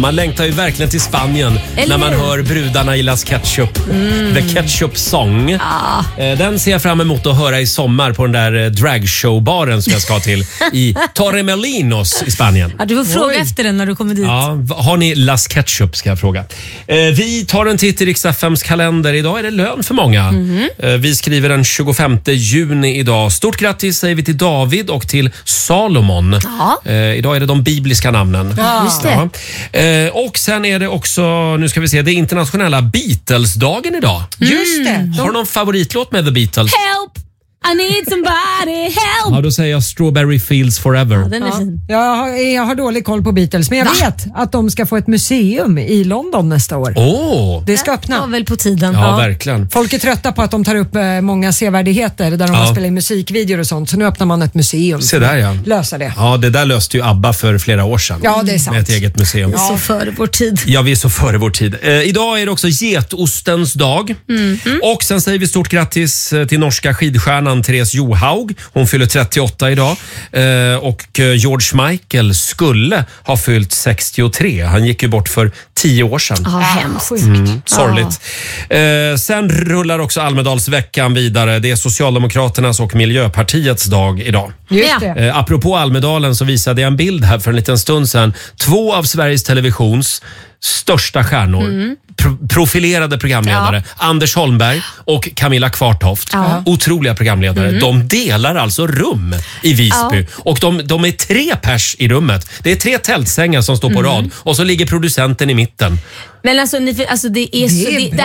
Man längtar ju verkligen till Spanien när man hör brudarna i Las Ketchup. The Ketchup Song. Den ser jag fram emot att höra i sommar på den där dragshowbaren som jag ska till i Torremolinos i Spanien. Ja, du får fråga efter den när du kommer dit. Ja, har ni Las Ketchup ska jag fråga. Vi tar en titt i Rix FMs kalender. Idag är det lön för många. Vi skriver den 25 juni idag. Stort grattis säger vi till David och till Salomon. Idag är det de bibliska namnen. Just det. Och sen är det också, nu ska vi se, det är internationella Beatles-dagen idag. Just det. Har du någon favoritlåt med The Beatles? Help! I need somebody help! Ja, då säger jag Strawberry Fields Forever. Ja, den är fin. Jag har dålig koll på Beatles, men jag vet att de ska få ett museum i London nästa år. Det ska Det var öppna. väl på tiden. Ja, verkligen. Folk är trötta på att de tar upp många sevärdheter där de har spelat in musikvideor och sånt. Så nu öppnar man ett museum. Se där, ja. Lösa det. Ja, det där löste ju ABBA för flera år sedan. Ja, det är sant. Med ett eget museum. Så före vår tid. Ja, vi är så före vår tid. Idag är det också getostens dag. Och sen säger vi stort grattis till norska skidstjärnan Therese Johaug. Hon fyller 38 idag. Och George Michael skulle ha fyllt 63. Han gick ju bort för 10 år sedan. Ja, hemskt. Sorgligt. Sen rullar också Almedalsveckan vidare. Det är Socialdemokraternas och Miljöpartiets dag idag. Just det. Apropå Almedalen så visade jag en bild här för en liten stund sedan. 2 av Sveriges Televisions största stjärnor, profilerade programledare, Anders Holmberg och Camilla Kvartoft. Otroliga programledare. De delar alltså rum i Visby. Och de är 3 pers i rummet. Det är 3 tältsängar som står på rad och så ligger producenten i mitten. Men alltså, det